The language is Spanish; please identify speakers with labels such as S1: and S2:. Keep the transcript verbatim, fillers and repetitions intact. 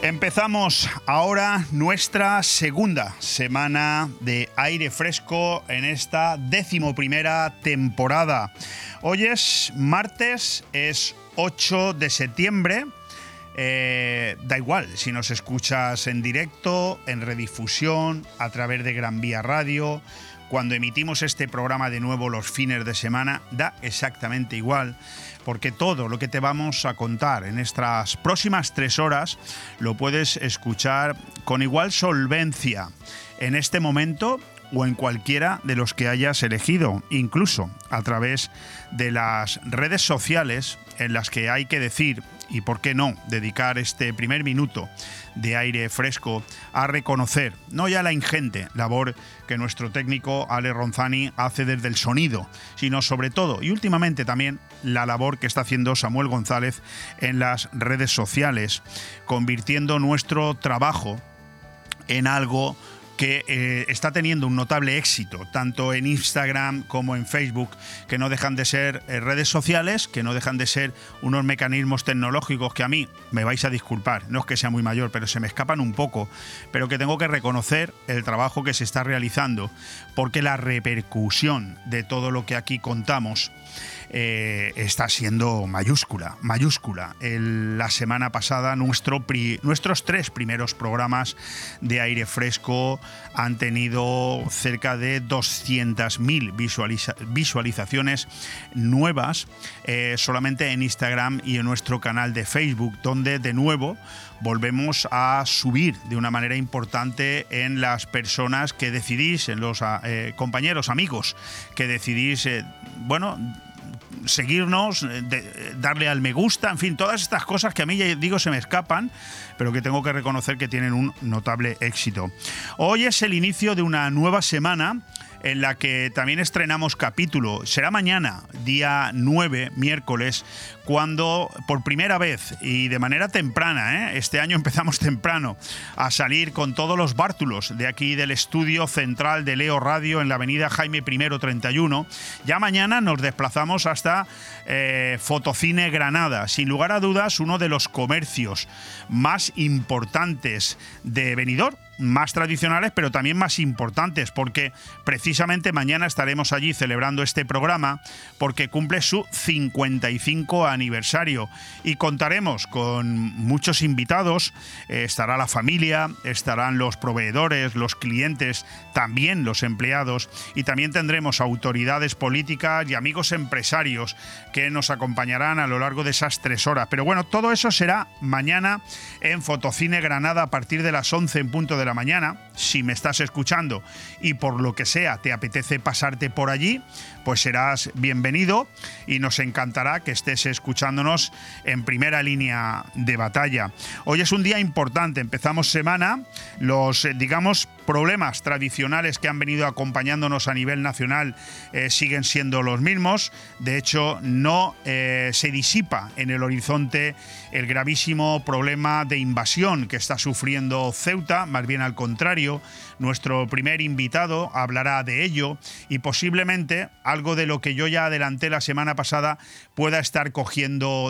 S1: Empezamos ahora nuestra segunda semana de aire fresco en esta decimoprimera temporada. Hoy es martes, es ocho de septiembre. Eh, da igual si nos escuchas en directo, en redifusión, a través de Gran Vía Radio. Cuando emitimos este programa de nuevo los fines de semana, da exactamente igual, porque todo lo que te vamos a contar en estas próximas tres horas lo puedes escuchar con igual solvencia en este momento o en cualquiera de los que hayas elegido, incluso a través de las redes sociales en las que hay que decir, y por qué no, dedicar este primer minuto de aire fresco a reconocer no ya la ingente labor que nuestro técnico Ale Ronzani hace desde el sonido, sino sobre todo y últimamente también la labor que está haciendo Samuel González en las redes sociales, convirtiendo nuestro trabajo en algo que eh, está teniendo un notable éxito, tanto en Instagram como en Facebook, que no dejan de ser eh, redes sociales, que no dejan de ser unos mecanismos tecnológicos que a mí, me vais a disculpar, no es que sea muy mayor, pero se me escapan un poco, pero que tengo que reconocer el trabajo que se está realizando, porque la repercusión de todo lo que aquí contamos Eh, está siendo mayúscula, mayúscula. El, la semana pasada nuestro pri, nuestros tres primeros programas de aire fresco han tenido cerca de doscientas mil visualiza, visualizaciones nuevas eh, solamente en Instagram y en nuestro canal de Facebook, donde de nuevo volvemos a subir de una manera importante en las personas que decidís, en los eh, compañeros, amigos, que decidís, eh, bueno, seguirnos, de, darle al me gusta, en fin, todas estas cosas que a mí, ya digo, se me escapan, pero que tengo que reconocer que tienen un notable éxito. Hoy es el inicio de una nueva semana en la que también estrenamos capítulo. Será mañana, día nueve, miércoles, cuando por primera vez y de manera temprana, ¿eh? este año empezamos temprano, a salir con todos los bártulos de aquí del estudio central de Leo Radio en la avenida Jaime I treinta y uno. Ya mañana nos desplazamos hasta eh, Fotocine Granada, sin lugar a dudas uno de los comercios más importantes de Benidorm, más tradicionales, pero también más importantes, porque precisamente mañana estaremos allí celebrando este programa, porque cumple su cincuenta y cinco aniversario y contaremos con muchos invitados. Eh, estará la familia, estarán los proveedores, los clientes, también los empleados, y también tendremos autoridades políticas y amigos empresarios que nos acompañarán a lo largo de esas tres horas. Pero bueno, todo eso será mañana en Fotocine Granada a partir de las once en punto de la mañana. Si me estás escuchando y por lo que sea te apetece pasarte por allí, pues serás bienvenido y nos encantará que estés escuchándonos en primera línea de batalla. Hoy es un día importante, empezamos semana, los, digamos, problemas tradicionales que han venido acompañándonos a nivel nacional eh, siguen siendo los mismos. De hecho, no eh, se disipa en el horizonte el gravísimo problema de invasión que está sufriendo Ceuta, más bien al contrario. Nuestro primer invitado hablará de ello y posiblemente algo de lo que yo ya adelanté la semana pasada pueda estar cogiendo